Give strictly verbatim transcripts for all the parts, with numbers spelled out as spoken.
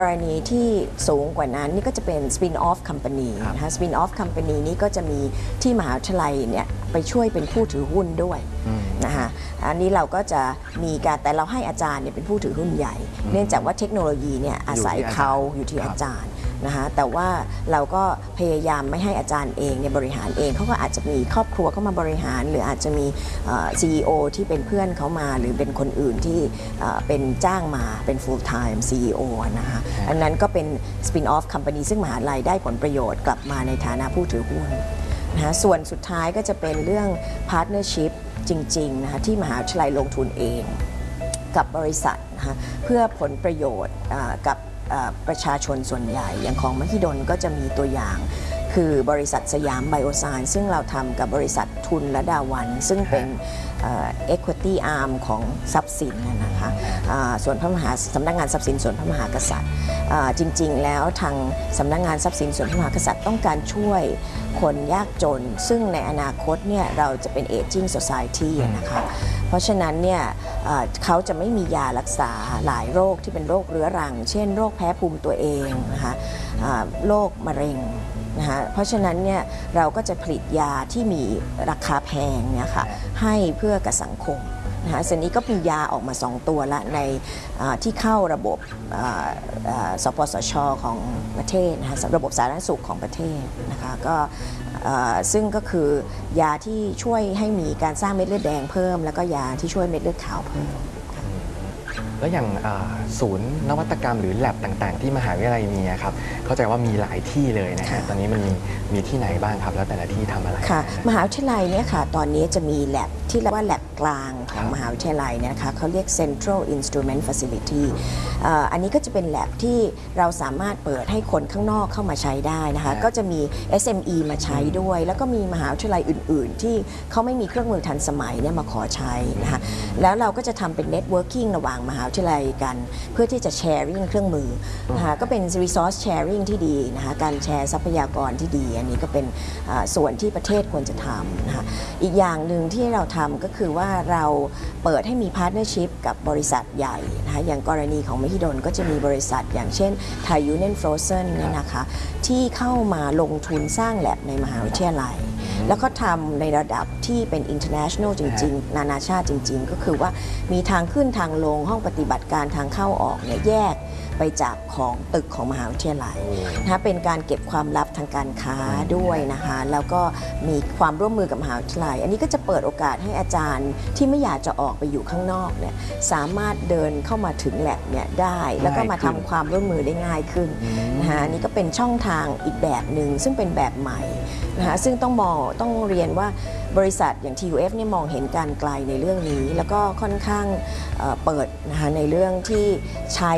กรณีที่สูงกว่านั้นนี่ก็จะเป็น spin off company นะคะ spin off company นี้ก็จะมีที่มหาวิทยาลัยเนี่ยไปช่วยเป็นผู้ถือหุ้นด้วยนะคะอันนี้เราก็จะมีการแต่เราให้อาจารย์เนี่ยเป็นผู้ถือหุ้นใหญ่เนื่องจากว่าเทคโนโลยีเนี่ยอาศัยเขาอยู่ที่อาจารย์นะคะแต่ว่าเราก็พยายามไม่ให้อาจารย์เองเนี่ยบริหารเองเขาก็อาจจะมีครอบครัวเข้ามาบริหารหรืออาจจะมี ซี อี โอ ที่เป็นเพื่อนเขามาหรือเป็นคนอื่นที่เป็นจ้างมาเป็น full time ซี อี โอ นะคะอันนั้นก็เป็น spin off company ซึ่งมหาลัยได้ผลประโยชน์กลับมาในฐานะผู้ถือหุ้นนะส่วนสุดท้ายก็จะเป็นเรื่อง partnership จริงๆนะคะที่มหาวิทยาลัยลงทุนเองกับบริษัทนะคะเพื่อผลประโยชน์กับประชาชนส่วนใหญ่อย่างของมหิดลก็จะมีตัวอย่างคือบริษัทสยามไบโอไซน์ซึ่งเราทำกับบริษัททุนและดาวันซึ่งเป็น equity arm ของทรัพย์สินนะคะส่วนพระมหาสำนักงานทรัพย์สินส่วนพระมหากษัตริย์จริงๆแล้วทางสำนักงานทรัพย์สินส่วนพระมหากษัตริย์ต้องการช่วยคนยากจนซึ่งในอนาคตเนี่ยเราจะเป็น aging society นะคะเพราะฉะนั้นเนี่ยเขาจะไม่มียารักษาหลายโรคที่เป็นโรคเรื้อรังเช่นโรคแพ้ภูมิตัวเองนะคะโรคมะเร็งนะคะเพราะฉะนั้นเนี่ยเราก็จะผลิตยาที่มีราคาแพงเนี่ยค่ะให้เพื่อกับสังคมนะคะส่วนนี้ก็มียาออกมาสองตัวละในที่เข้าระบบสปสช.ของประเทศนะคะระบบสาธารณสุขของประเทศนะคะก็ซึ่งก็คือยาที่ช่วยให้มีการสร้างเม็ดเลือดแดงเพิ่มแล้วก็ยาที่ช่วยเม็ดเลือดขาวเพิ่มแล้วอย่างศูนย์นวัตกรรมหรือแลบต่างๆที่มหาวิทยาลัยมีครับเข้าใจว่ามีหลายที่เลยนะฮะตอนนี้มันมีมีที่ไหนบ้างครับแล้วแต่ละที่ทำอะไรค่ะมหาวิทยาลัยเนี่ยค่ะตอนนี้จะมีแลบที่เรียกว่าแลบกลางของมหาวิทยาลัยเนี่ยนะคะเขาเรียก Central Instrument Facility อันนี้ก็จะเป็นแลบที่เราสามารถเปิดให้คนข้างนอกเข้ามาใช้ได้นะคะก็จะมี เอส เอ็ม อี มาใช้ด้วยแล้วก็มีมหาวิทยาลัยอื่นๆที่เขาไม่มีเครื่องมือทันสมัยเนี่ยมาขอใช้นะคะแล้วเราก็จะทำเป็น Networking ระหว่างมหาวิทยาลัยกันเพื่อที่จะ sharing เครื่องมือนะคะก็เป็น resource sharing ที่ดีนะคะการแชร์ทรัพยากรที่ดีอันนี้ก็เป็นส่วนที่ประเทศควรจะทำนะคะอีกอย่างหนึ่งที่เราทำก็คือว่าเราเปิดให้มี partnership กับบริษัทใหญ่นะคะอย่างกรณีของมหิดลก็จะมีบริษัทอย่างเช่น Thai Union Frozen เนี่ยนะคะที่เข้ามาลงทุนสร้างแลบในมหาวิทยาลัยแล้วก็ทำในระดับที่เป็น international จริงๆนานาชาติจริงๆก็คือว่ามีทางขึ้นทางลงห้องปฏิบัติการทางเข้าออกเนี่ยแยกไปจากของตึกของมหาวิทยาลัยนะคะเป็นการเก็บความลับทางการค้าด้วยนะคะแล้วก็มีความร่วมมือกับมหาวิทยาลัยอันนี้ก็จะเปิดโอกาสให้อาจารย์ที่ไม่อยากจะออกไปอยู่ข้างนอกเนี่ยสามารถเดินเข้ามาถึงแลบเนี่ยได้แล้วก็มาทำความร่วมมือได้ง่ายขึ้นนะคะนี่ก็เป็นช่องทางอีกแบบหนึ่งซึ่งเป็นแบบใหม่นะคะซึ่งต้องมองต้องเรียนว่าบริษัทอย่าง ที ยู เอฟ เนี่ยมองเห็นการไกลในเรื่องนี้แล้วก็ค่อนข้างเปิดนะคะในเรื่องที่ใช้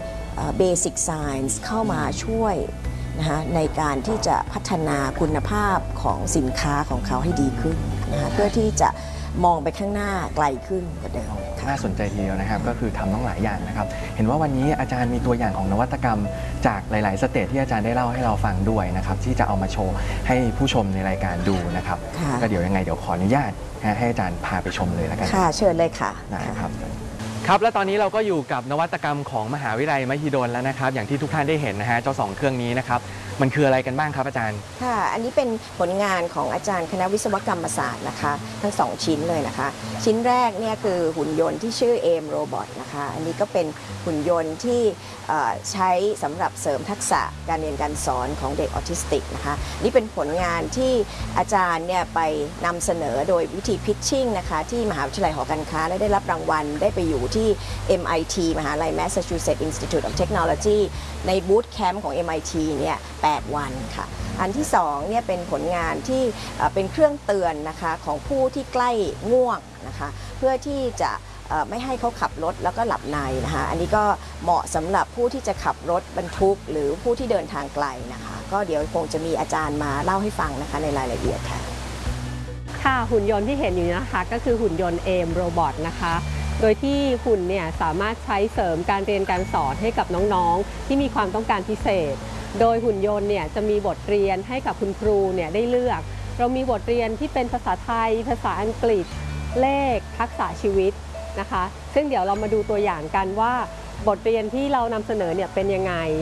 Basic Science เข้ามาช่วยนะคะในการที่จะพัฒนาคุณภาพของสินค้าของเขาให้ดีขึ้นนะคะเพื่อที่จะมองไปข้างหน้าไกลขึ้นกว่าเดิมน่าสนใจทีเดียวนะครับก็คือทำต้องหลายอย่างนะครับเห็นว่าวันนี้อาจารย์มีตัวอย่างของนวัตกรรมจากหลายๆสเตจที่อาจารย์ได้เล่าให้เราฟังด้วยนะครับที่จะเอามาโชว์ให้ผู้ชมในรายการดูนะครับก็เดี๋ยวยังไงเดี๋ยวขออนุญาตให้อาจารย์พาไปชมเลยแล้วกันค่ะเชิญเลยค่ะนะครับครับและตอนนี้เราก็อยู่กับนวัตกรรมของมหาวิทยาลัยมหิดลแล้วนะครับอย่างที่ทุกท่านได้เห็นนะฮะเจ้าสองเครื่องนี้นะครับมันคืออะไรกันบ้างครับอาจารย์ค่ะอันนี้เป็นผลงานของอาจารย์คณะวิศวกรรมศาสตร์นะคะทั้งสองชิ้นเลยนะคะชิ้นแรกเนี่ยคือหุ่นยนต์ที่ชื่อ เอ เอ็ม Robot นะคะอันนี้ก็เป็นหุ่นยนต์ที่ใช้สำหรับเสริมทักษะการเรียนการสอนของเด็กออทิสติกนะคะนี่เป็นผลงานที่อาจารย์เนี่ยไปนำเสนอโดยวิธีพิชชิ่งนะคะที่มหาวิทยาลัยหอการค้าและได้รับรางวัลได้ไปอยู่ที่ เอ็ม ไอ ที มหาวิทยาลัย Massachusetts Institute of Technology ในบูตแคมป์ของ เอ็ม ไอ ที เนี่ยแปดวันค่ะอันที่สองเนี่ยเป็นผลงานที่เป็นเครื่องเตือนนะคะของผู้ที่ใกล้ง่วงนะคะเพื่อที่จะไม่ให้เขาขับรถแล้วก็หลับในนะคะอันนี้ก็เหมาะสำหรับผู้ที่จะขับรถบรรทุกหรือผู้ที่เดินทางไกลนะคะก็เดี๋ยวคงจะมีอาจารย์มาเล่าให้ฟังนะคะในรายละเอียดค่ะค่ะหุ่นยนต์ที่เห็นอยู่นะคะก็คือหุ่นยนต์ เอ เอ็ม Robot นะคะโดยที่หุ่นเนี่ยสามารถใช้เสริมการเรียนการสอนให้กับน้องๆที่มีความต้องการพิเศษโดยหุ่นยนต์เนี่ยจะมีบทเรียนให้กับคุณครูเนี่ยได้เลือกเรามีบทเรียนที่เป็นภาษาไทยภาษาอังกฤษเลขทักษะชีวิตนะคะซึ่งเดี๋ยวเรามาดูตัวอย่างกันว่าบทเรียนที่เรานำเสนอเนี่ยเป็นยังไง